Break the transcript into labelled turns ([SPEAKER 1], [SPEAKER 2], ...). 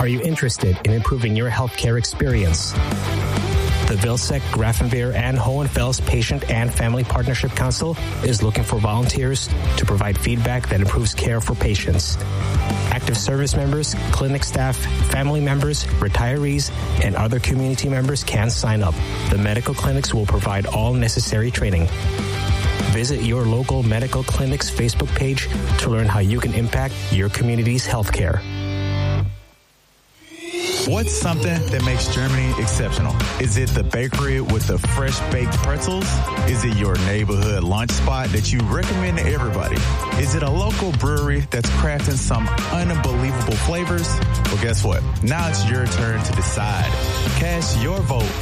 [SPEAKER 1] Are you interested in improving your healthcare experience? The Vilseck, Grafenwehr, and Hohenfels Patient and Family Partnership Council is looking for volunteers to provide feedback that improves care for patients. Active service members, clinic staff, family members, retirees, and other community members can sign up. The medical clinics will provide all necessary training. Visit your local medical clinic's Facebook page to learn how you can impact your community's healthcare.
[SPEAKER 2] What's something that makes Germany exceptional? Is it the bakery with the fresh baked pretzels? Is it your neighborhood lunch spot that you recommend to everybody? Is it a local brewery that's crafting some unbelievable flavors? Well, guess what? Now it's your turn to decide. Cast your vote